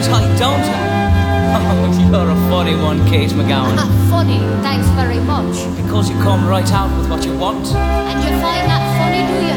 tight, don't I? Oh, you're a funny one, Kate McGowan. Funny, thanks very much. Because you come right out with what you want. And you find that funny, do you?